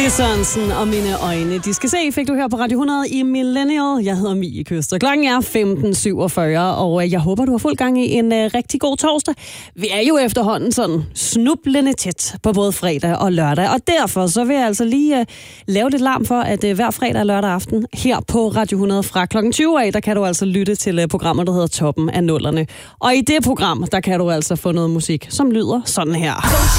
Lis Sørensen og Mine Øjne. De skal se, fik du her på Radio 100 i Millennial. Jeg hedder Mie Køster. Klokken er 15.47, og jeg håber, du har fuld gang i en rigtig god torsdag. Vi er jo efterhånden sådan snublende tæt på både fredag og lørdag, og derfor så vil jeg altså lige lave lidt larm for, at hver fredag og lørdag aften her på Radio 100 fra klokken 20 af, der kan du altså lytte til programmer, der hedder Toppen af Nullerne. Og i det program, der kan du altså få noget musik, som lyder sådan her.